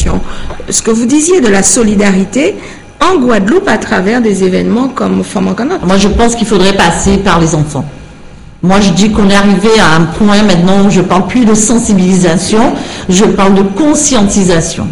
question. Ce que vous disiez de la solidarité en Guadeloupe à travers des événements comme Femmes en Connaught. Moi, je pense qu'il faudrait passer par les enfants. Moi, je dis qu'on est arrivé à un point maintenant où je parle plus de sensibilisation, je parle de conscientisation.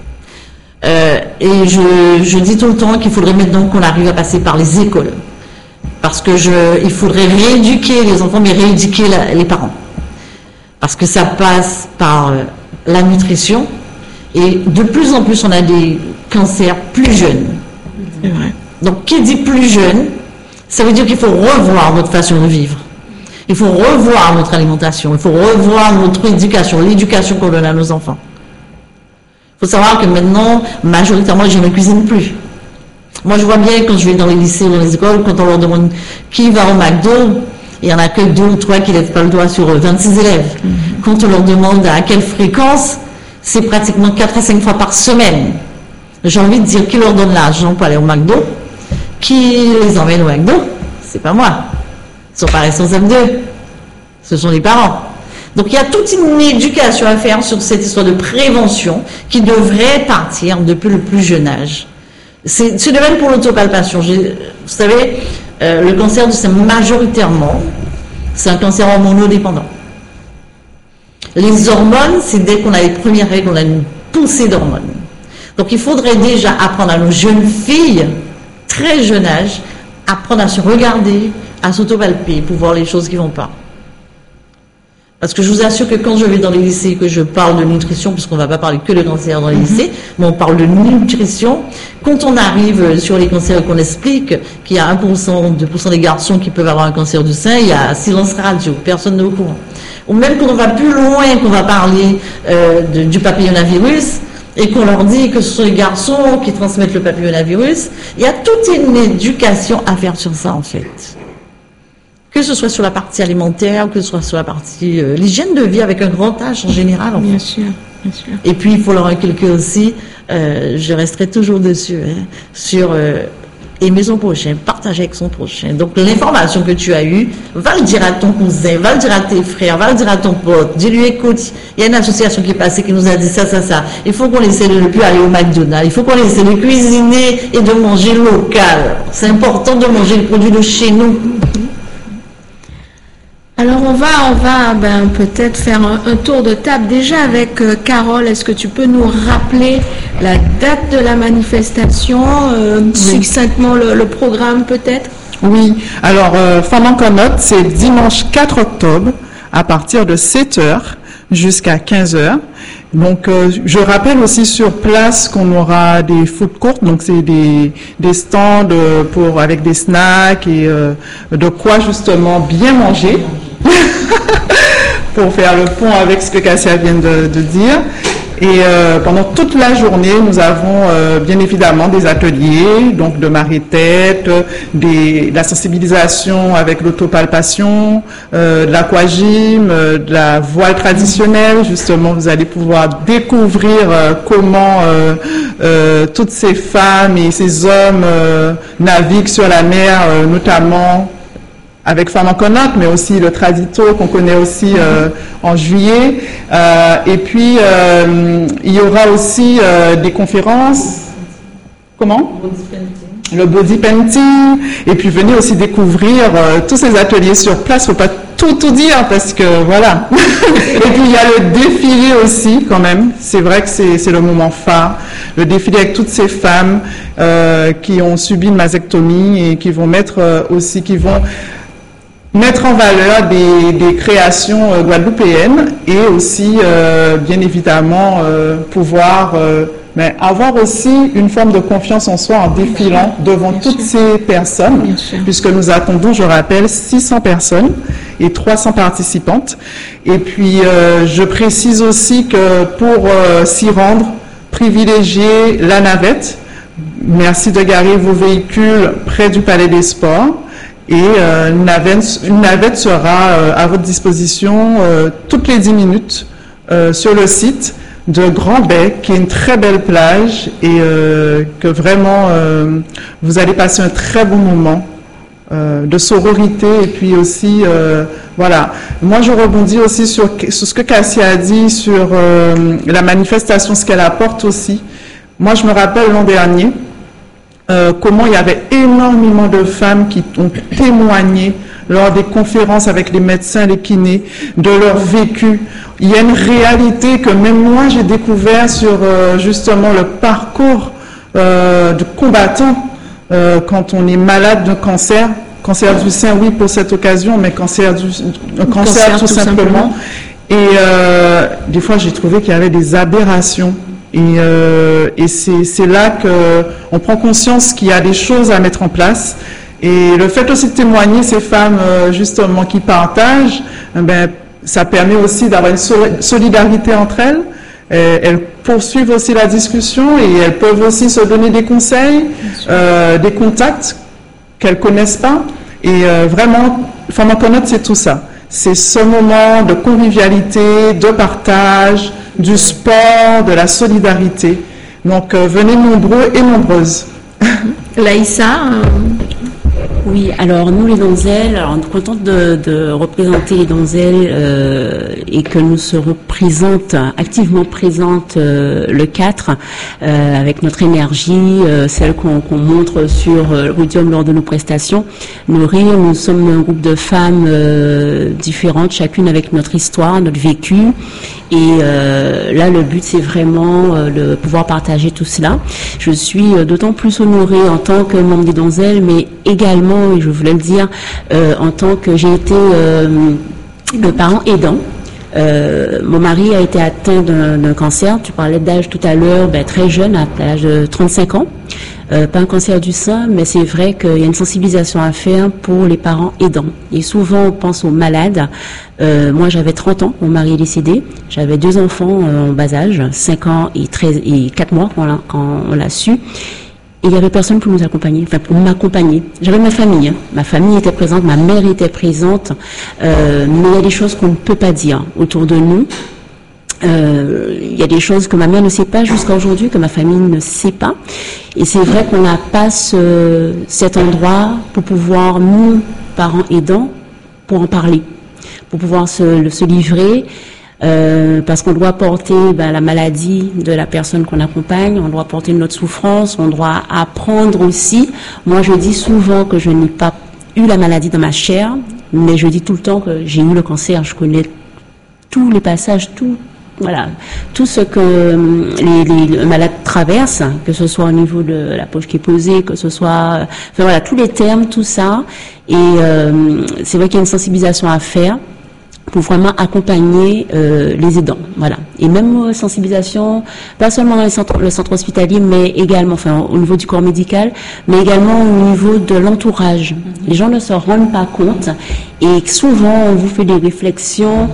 Et je dis tout le temps qu'il faudrait maintenant qu'on arrive à passer par les écoles. Parce que il faudrait rééduquer les enfants, mais rééduquer les parents. Parce que ça passe par la nutrition. Et de plus en plus, on a des cancers plus jeunes. C'est vrai. Donc, qui dit plus jeune, ça veut dire qu'il faut revoir notre façon de vivre. Il faut revoir notre alimentation. Il faut revoir notre éducation, l'éducation qu'on donne à nos enfants. Il faut savoir que maintenant, majoritairement, je ne cuisine plus. Moi, je vois bien quand je vais dans les lycées ou dans les écoles, quand on leur demande qui va au McDo, il y en a que 2 ou 3 qui ne lèvent pas le doigt sur 26 élèves. Quand on leur demande à quelle fréquence, c'est pratiquement 4 à 5 fois par semaine. J'ai envie de dire qui leur donne l'argent pour aller au McDo, qui les emmène au McDo, c'est pas moi. Ils ne sont pas responsables d'eux. Ce sont les parents. Donc il y a toute une éducation à faire sur cette histoire de prévention qui devrait partir depuis le plus jeune âge. C'est de même pour l'autopalpation. Vous savez, le cancer du sein, majoritairement, c'est un cancer hormonodépendant. Les hormones, c'est dès qu'on a les premières règles, on a une poussée d'hormones. Donc il faudrait déjà apprendre à nos jeunes filles, très jeune âge, apprendre à se regarder, à s'autopalper pour voir les choses qui ne vont pas. Parce que je vous assure que quand je vais dans les lycées, que je parle de nutrition, puisqu'on ne va pas parler que de cancer dans les lycées, mais on parle de nutrition, quand on arrive sur les cancers et qu'on explique qu'il y a 1%, 2% des garçons qui peuvent avoir un cancer du sein, il y a silence radio, personne n'est au courant. Ou même quand on va plus loin, qu'on va parler du papillomavirus, et qu'on leur dit que ce sont les garçons qui transmettent le papillomavirus, il y a toute une éducation à faire sur ça en fait. Que ce soit sur la partie alimentaire, que ce soit sur la partie l'hygiène de vie avec un grand H en général. En fait. Bien sûr, bien sûr. Et puis il faut leur inculquer aussi, je resterai toujours dessus, sur aimer son prochain, partager avec son prochain. Donc l'information que tu as eue, va le dire à ton cousin, va le dire à tes frères, va le dire à ton pote. Dis-lui, écoute, il y a une association qui est passée qui nous a dit ça, ça, ça. Il faut qu'on essaie de ne plus aller au McDonald's. Il faut qu'on essaie de cuisiner et de manger local. C'est important de manger les produits de chez nous. Alors on va peut-être faire un tour de table déjà avec Carole. Est-ce que tu peux nous rappeler la date de la manifestation, succinctement le programme peut-être? Oui, alors Femmes en Connaught, c'est dimanche 4 octobre à partir de 7h jusqu'à 15h. Donc je rappelle aussi sur place qu'on aura des food courts, donc c'est des stands avec des snacks et de quoi justement bien manger. Pour faire le pont avec ce que Cassia vient de dire. Et pendant toute la journée, nous avons bien évidemment des ateliers, donc de marée-tête, de la sensibilisation avec l'autopalpation, de l'aquagym, de la voile traditionnelle. Justement, vous allez pouvoir découvrir comment toutes ces femmes et ces hommes naviguent sur la mer, notamment avec Femmes en Connaught, mais aussi le Tradito qu'on connaît aussi en juillet. Et puis, il y aura aussi des conférences. Comment? Le body painting. Et puis, venez aussi découvrir tous ces ateliers sur place. Faut pas tout dire parce que voilà. Et puis, il y a le défilé aussi quand même. C'est vrai que c'est le moment phare. Le défilé avec toutes ces femmes qui ont subi une mastectomie et qui vont mettre en valeur des créations guadeloupéennes et aussi, bien évidemment, pouvoir avoir aussi une forme de confiance en soi en défilant devant toutes ces personnes, puisque nous attendons, je rappelle, 600 personnes et 300 participantes. Et puis, je précise aussi que pour s'y rendre, privilégiez la navette. Merci de garer vos véhicules près du Palais des Sports. Et une navette sera à votre disposition toutes les 10 minutes sur le site de Grand Bec, qui est une très belle plage et que vraiment vous allez passer un très bon moment de sororité et puis aussi voilà. Moi je rebondis aussi sur ce que Cassia a dit sur la manifestation, ce qu'elle apporte aussi. Moi je me rappelle l'an dernier comment il y avait énormément de femmes qui ont témoigné lors des conférences avec les médecins, les kinés, de leur vécu. Il y a une réalité que même moi j'ai découvert sur justement le parcours du combattant quand on est malade d'un cancer du sein, oui, pour cette occasion, mais cancer tout simplement. Et des fois, j'ai trouvé qu'il y avait des aberrations. Et c'est là qu'on prend conscience qu'il y a des choses à mettre en place. Et le fait aussi de témoigner ces femmes, justement, qui partagent, ça permet aussi d'avoir une solidarité entre elles. Elles poursuivent aussi la discussion et elles peuvent aussi se donner des conseils, des contacts qu'elles connaissent pas. Et vraiment, Femmes en Connote, c'est tout ça. C'est ce moment de convivialité, de partage, du sport, de la solidarité. Donc, venez nombreux et nombreuses. Laïssa Oui, alors nous les donzelles, alors, on est contente de représenter les donzelles et que nous serons activement présentes le 4 avec notre énergie, celle qu'on montre sur le podium lors de nos prestations. Nous sommes un groupe de femmes différentes, chacune avec notre histoire, notre vécu. Et là, le but, c'est vraiment de pouvoir partager tout cela. Je suis d'autant plus honorée en tant que membre des donzelles, mais également, et je voulais le dire, en tant que j'ai été le parent aidant. Mon mari a été atteint d'un cancer. Tu parlais d'âge tout à l'heure, très jeune, à l'âge de 35 ans. Pas un cancer du sein, mais c'est vrai qu'il y a une sensibilisation à faire pour les parents aidants. Et souvent, on pense aux malades. Moi, j'avais 30 ans, mon mari est décédé. J'avais 2 enfants en bas âge, 5 ans et 4 mois quand on l'a su. Et il n'y avait personne pour nous accompagner, enfin pour m'accompagner. J'avais ma famille, hein. Ma famille était présente, ma mère était présente, mais il y a des choses qu'on ne peut pas dire autour de nous. Il y a des choses que ma mère ne sait pas jusqu'à aujourd'hui, que ma famille ne sait pas. Et c'est vrai qu'on n'a pas cet endroit pour pouvoir, nous, parents aidants, pour en parler, pour pouvoir se livrer. Parce qu'on doit porter la maladie de la personne qu'on accompagne, on doit porter notre souffrance, on doit apprendre aussi. Moi, je dis souvent que je n'ai pas eu la maladie dans ma chair, mais je dis tout le temps que j'ai eu le cancer. Je connais tous les passages, tout ce que les malades traversent, que ce soit au niveau de la poche qui est posée, que ce soit, tous les termes, tout ça. Et c'est vrai qu'il y a une sensibilisation à faire pour vraiment accompagner les aidants, voilà. Et même sensibilisation, pas seulement dans le centre hospitalier, mais également, au niveau du corps médical, mais également au niveau de l'entourage. Les gens ne se rendent pas compte et souvent on vous fait des réflexions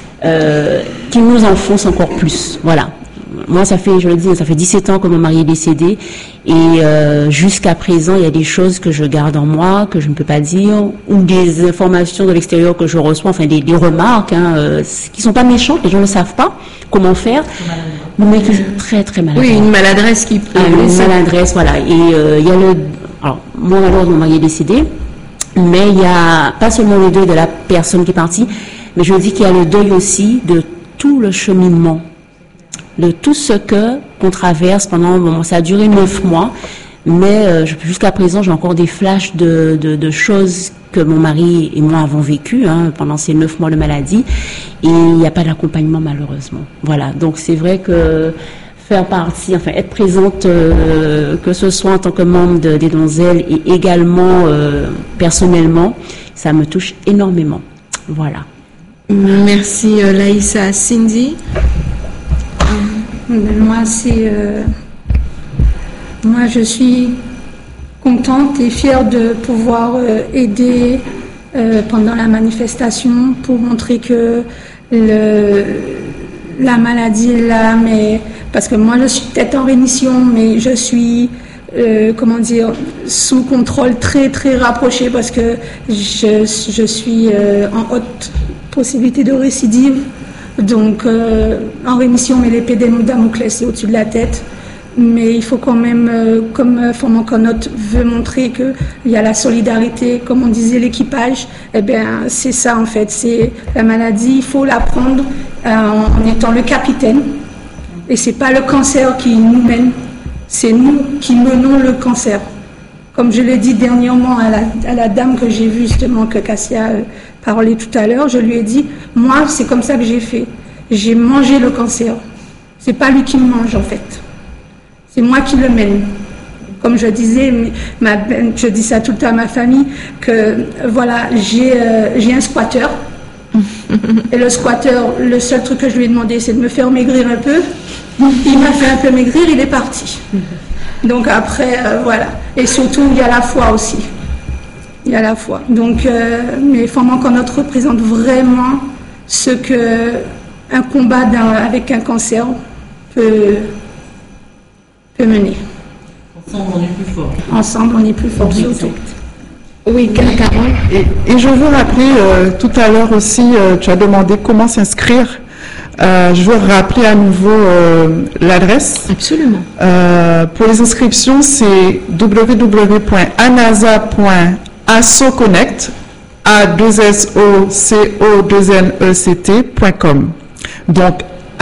qui nous enfoncent encore plus, voilà. Moi, ça fait 17 ans que mon mari est décédé et jusqu'à présent, il y a des choses que je garde en moi, que je ne peux pas dire, ou des informations de l'extérieur que je reçois, des remarques qui sont pas méchantes, les gens ne savent pas comment faire, mais qui sont très très maladroits. Oui, une maladresse qui peut une maladresse, voilà. Et il y a moi malheureusement, mon mari est décédé, mais il y a pas seulement le deuil de la personne qui est partie, mais je dis qu'il y a le deuil aussi de tout le cheminement, de tout ce qu'on traverse pendant, ça a duré 9 mois, mais jusqu'à présent, j'ai encore des flashs de choses que mon mari et moi avons vécues pendant ces 9 mois de maladie, et il n'y a pas d'accompagnement malheureusement. Voilà, donc c'est vrai que faire partie, être présente, que ce soit en tant que membre des donzelles et également personnellement, ça me touche énormément. Voilà. Merci Laïssa. Cindy? Moi, je suis contente et fière de pouvoir aider pendant la manifestation pour montrer que la maladie est là, mais parce que moi, je suis peut-être en rémission, mais je suis sous contrôle très très rapproché parce que je suis en haute possibilité de récidive. Donc, en rémission, mais l'épée de Damoclès est au-dessus de la tête. mais il faut quand même, comme Femmes en Connote veut montrer qu'il y a la solidarité, comme on disait, l'équipage, eh bien, c'est ça en fait, c'est la maladie, il faut la prendre en étant le capitaine, et c'est pas le cancer qui nous mène, c'est nous qui menons le cancer. Comme je l'ai dit dernièrement à la dame que j'ai vue justement, que Cassia parlait tout à l'heure, je lui ai dit, moi, c'est comme ça que j'ai fait. J'ai mangé le cancer. C'est pas lui qui me mange, en fait. C'est moi qui le mène. Comme je disais, je dis ça tout le temps à ma famille, que voilà, j'ai un squatteur. Et le squatteur, le seul truc que je lui ai demandé, c'est de me faire maigrir un peu. Il m'a fait un peu maigrir, il est parti. Donc après, voilà. Et surtout, il y a la foi aussi. Il y a la foi. Donc, mais Femmes en Connote représente vraiment ce que un combat avec un cancer peut mener. Ensemble, on est plus fort. Ensemble, on est plus fort, surtout. Oui, Carole. Et je veux rappeler, tout à l'heure aussi, tu as demandé comment s'inscrire. Je veux rappeler à nouveau l'adresse. Absolument. Pour les inscriptions, c'est www.anasa.assoconnect, a2soconnect.com. Donc,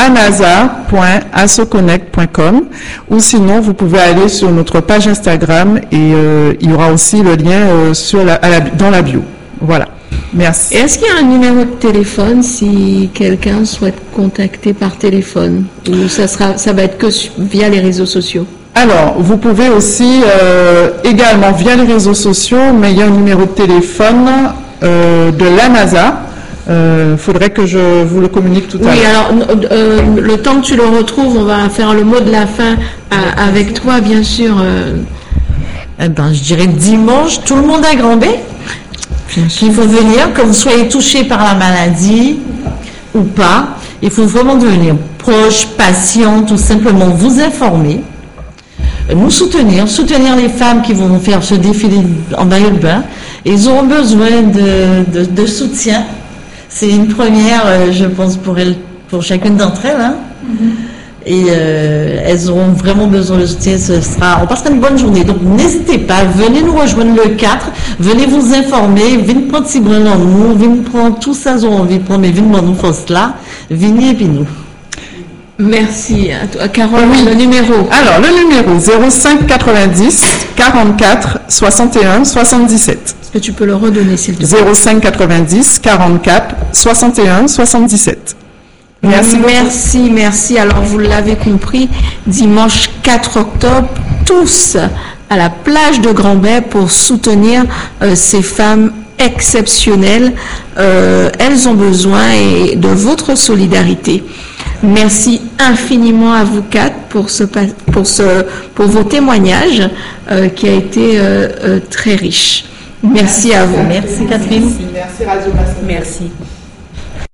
anasa.assoconnect.com, ou sinon vous pouvez aller sur notre page Instagram et il y aura aussi le lien dans la bio. Voilà. Merci. Est-ce qu'il y a un numéro de téléphone si quelqu'un souhaite contacter par téléphone, ou ça va être que via les réseaux sociaux? Alors, vous pouvez aussi également via les réseaux sociaux, mais il y a un numéro de téléphone de l'ANASA. Faudrait que je vous le communique tout à l'heure. Oui, alors le temps que tu le retrouves, on va faire le mot de la fin avec toi, bien sûr. Je dirais dimanche, tout le monde à Grand B. Il faut venir, que vous soyez touché par la maladie ou pas. Il faut vraiment devenir proche, patient, tout simplement vous informer, nous soutenir les femmes qui vont faire ce défilé en maillot de bain. Ils auront besoin de soutien. C'est une première, je pense, pour chacune d'entre elles. Hein. Et elles auront vraiment besoin de soutien. On passera une bonne journée. Donc, n'hésitez pas, venez nous rejoindre le 4, venez vous informer, venez prendre si brin en nous, venez prendre tout ça, ils ont envie de prendre, mais venez nous faire cela, venez et puis nous. Merci à toi, Carole. Oui. Le numéro. Alors, le numéro 05 90 44 61 77. Est-ce que tu peux le redonner, s'il te plaît? 05 90 44 61 77. Merci. Alors, vous l'avez compris, dimanche 4 octobre, tous à la plage de Grand-Bay pour soutenir ces femmes exceptionnelles. Elles ont besoin de votre solidarité. Merci infiniment à vous quatre pour vos témoignages qui a été très riche. Merci à vous. Merci Catherine. Merci Radio Massif. Merci.